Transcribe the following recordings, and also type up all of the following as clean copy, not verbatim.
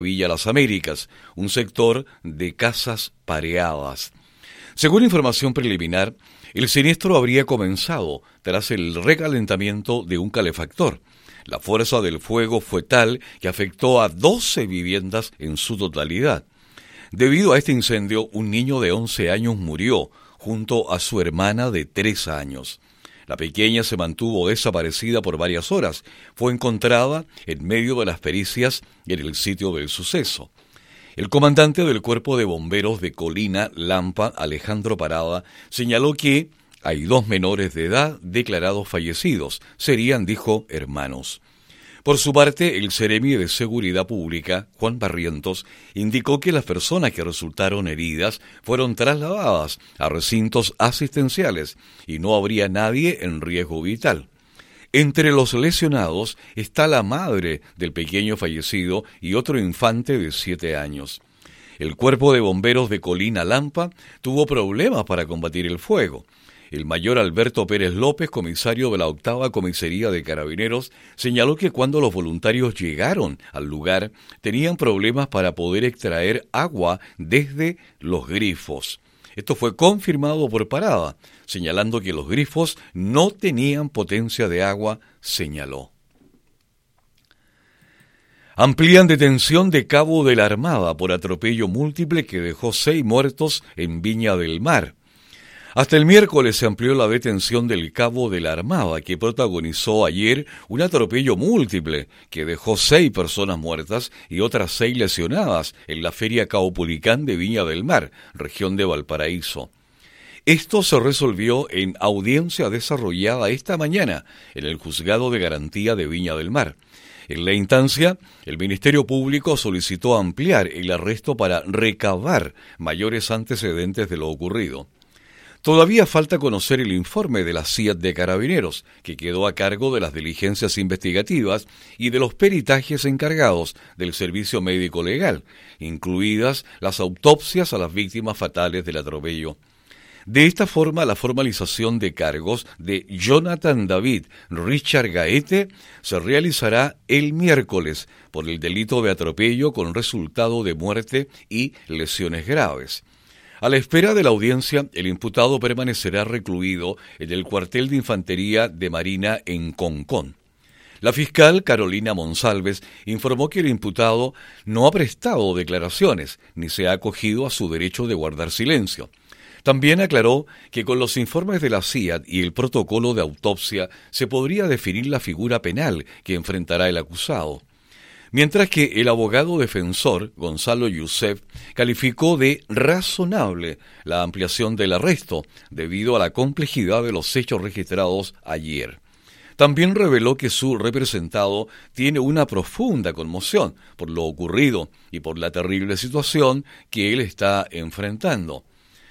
Villa Las Américas, un sector de casas pareadas. Según información preliminar, el siniestro habría comenzado tras el recalentamiento de un calefactor. La fuerza del fuego fue tal que afectó a 12 viviendas en su totalidad. Debido a este incendio, un niño de 11 años murió junto a su hermana de 3 años. La pequeña se mantuvo desaparecida por varias horas. Fue encontrada en medio de las pericias en el sitio del suceso. El comandante del Cuerpo de Bomberos de Colina, Lampa, Alejandro Parada, señaló que hay 2 menores de edad declarados fallecidos. Serían, dijo, hermanos. Por su parte, el Seremi de Seguridad Pública, Juan Barrientos, indicó que las personas que resultaron heridas fueron trasladadas a recintos asistenciales y no habría nadie en riesgo vital. Entre los lesionados está la madre del pequeño fallecido y otro infante de 7 años. El Cuerpo de Bomberos de Colina Lampa tuvo problemas para combatir el fuego. El mayor Alberto Pérez López, comisario de la 8ª Comisaría de Carabineros, señaló que cuando los voluntarios llegaron al lugar, tenían problemas para poder extraer agua desde los grifos. Esto fue confirmado por Parada, señalando que los grifos no tenían potencia de agua, señaló. Amplían detención de cabo de la Armada por atropello múltiple que dejó 6 muertos en Viña del Mar. Hasta el miércoles se amplió la detención del cabo de la Armada, que protagonizó ayer un atropello múltiple que dejó 6 personas muertas y otras 6 lesionadas en la Feria Caupolicán de Viña del Mar, región de Valparaíso. Esto se resolvió en audiencia desarrollada esta mañana en el Juzgado de Garantía de Viña del Mar. En la instancia, el Ministerio Público solicitó ampliar el arresto para recabar mayores antecedentes de lo ocurrido. Todavía falta conocer el informe de la CIAT de Carabineros, que quedó a cargo de las diligencias investigativas y de los peritajes encargados del Servicio Médico Legal, incluidas las autopsias a las víctimas fatales del atropello. De esta forma, la formalización de cargos de Jonathan David Richard Gaete se realizará el miércoles por el delito de atropello con resultado de muerte y lesiones graves. A la espera de la audiencia, el imputado permanecerá recluido en el cuartel de infantería de Marina en Concón. La fiscal Carolina Monsalves informó que el imputado no ha prestado declaraciones ni se ha acogido a su derecho de guardar silencio. También aclaró que con los informes de la CIAT y el protocolo de autopsia se podría definir la figura penal que enfrentará el acusado. Mientras que el abogado defensor, Gonzalo Youssef, calificó de razonable la ampliación del arresto debido a la complejidad de los hechos registrados ayer. También reveló que su representado tiene una profunda conmoción por lo ocurrido y por la terrible situación que él está enfrentando.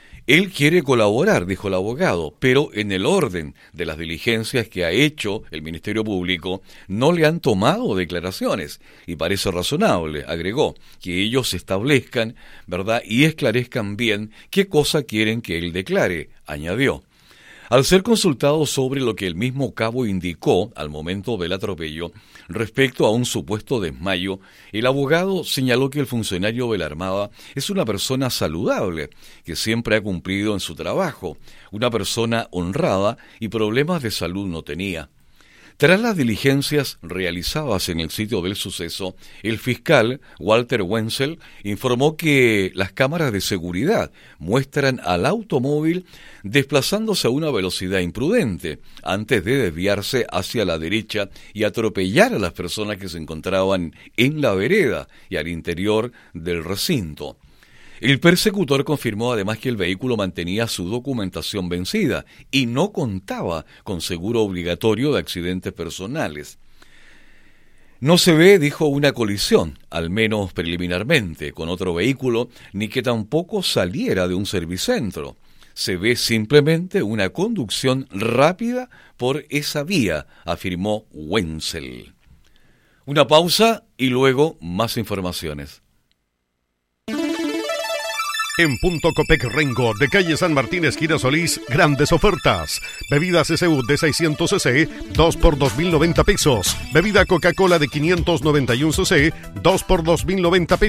Él quiere colaborar, dijo el abogado, pero en el orden de las diligencias que ha hecho el Ministerio Público no le han tomado declaraciones y parece razonable, agregó, que ellos establezcan, ¿verdad?, y esclarezcan bien qué cosa quieren que él declare, añadió. Al ser consultado sobre lo que el mismo cabo indicó al momento del atropello respecto a un supuesto desmayo, el abogado señaló que el funcionario de la Armada es una persona saludable, que siempre ha cumplido en su trabajo, una persona honrada y problemas de salud no tenía. Tras las diligencias realizadas en el sitio del suceso, el fiscal Walter Wenzel informó que las cámaras de seguridad muestran al automóvil desplazándose a una velocidad imprudente antes de desviarse hacia la derecha y atropellar a las personas que se encontraban en la vereda y al interior del recinto. El persecutor confirmó además que el vehículo mantenía su documentación vencida y no contaba con seguro obligatorio de accidentes personales. No se ve, dijo, una colisión, al menos preliminarmente, con otro vehículo, ni que tampoco saliera de un servicentro. Se ve simplemente una conducción rápida por esa vía, afirmó Wenzel. Una pausa y luego más informaciones. En Punto Copec Rengo, de calle San Martín, esquina Solís, grandes ofertas. Bebida CCU de 600 cc, 2 por 2.090 pesos. Bebida Coca-Cola de 591 cc, 2 por 2.090 pesos.